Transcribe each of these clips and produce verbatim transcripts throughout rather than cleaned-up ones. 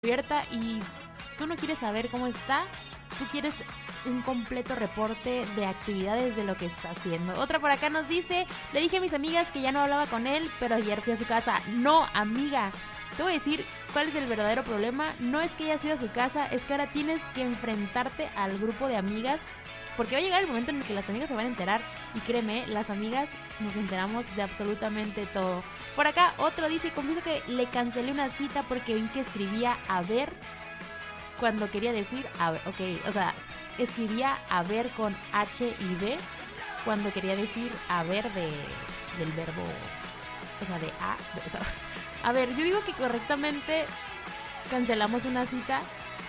abierta y tú no quieres saber cómo está, tú quieres un completo reporte de actividades de lo que está haciendo. Otra por acá nos dice, le dije a mis amigas que ya no hablaba con él, pero ayer fui a su casa. No, amiga, te voy a decir cuál es el verdadero problema. No es que hayas ido a su casa, es que ahora tienes que enfrentarte al grupo de amigas, porque va a llegar el momento en el que las amigas se van a enterar. Y créeme, las amigas nos enteramos de absolutamente todo. Por acá otro dice, confieso que le cancelé una cita porque vi que escribía a ver cuando quería decir a ver. Ok, o sea, escribía a ver con H y B cuando quería decir a ver de, del verbo, o sea, de a. De, o sea, a ver, yo digo que correctamente cancelamos una cita.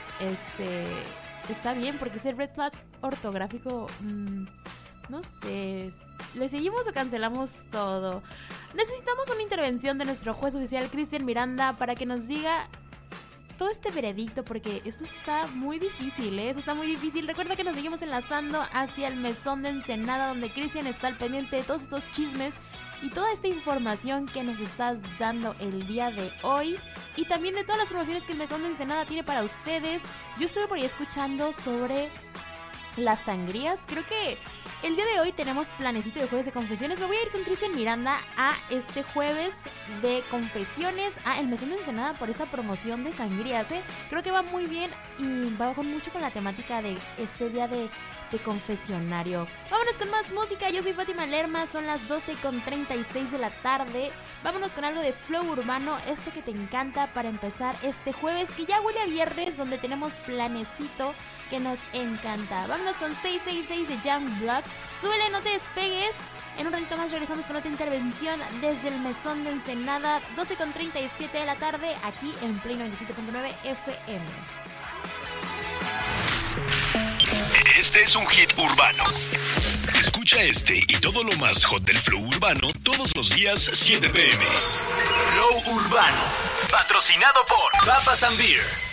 Este, está bien, porque ese red flag ortográfico, mmm, no sé, ¿le seguimos o cancelamos todo? Necesitamos una intervención de nuestro juez oficial, Cristian Miranda, para que nos diga todo este veredicto, porque esto está muy difícil, ¿eh? Eso está muy difícil. Recuerda que nos seguimos enlazando hacia el mesón de Ensenada, donde Cristian está al pendiente de todos estos chismes y toda esta información que nos estás dando el día de hoy, y también de todas las promociones que el mesón de Ensenada tiene para ustedes. Yo estuve por ahí escuchando sobre las sangrías. Creo que el día de hoy tenemos planecito de jueves de confesiones. Me voy a ir con Cristian Miranda a este jueves de confesiones a el mesón de Ensenada por esa promoción de sangrías, ¿eh? Creo que va muy bien y va con mucho con la temática de este día de, de confesionario. Vámonos con más música. Yo soy Fátima Lerma, son las doce con treinta y seis de la tarde. Vámonos con algo de flow urbano, este que te encanta para empezar este jueves, que ya huele a viernes, donde tenemos planecito que nos encanta. Vámonos con seiscientos sesenta y seis de Jam Block. Súbele, no te despegues. En un ratito más regresamos con otra intervención desde el mesón de Ensenada, doce con treinta y siete de la tarde, aquí en Play noventa y siete punto nueve F M. Este es un hit urbano. Escucha este y todo lo más hot del flow urbano todos los días, siete p m. Flow Urbano, patrocinado por Papas and Beer.